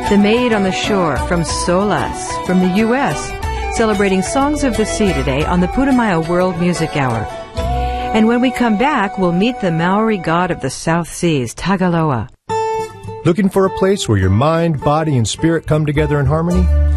The Maid on the Shore from Solas, from the U.S., celebrating songs of the sea today on the Putumayo World Music Hour. And when we come back, we'll meet the Maori god of the South Seas, Tagaloa. Looking for a place where your mind, body, and spirit come together in harmony?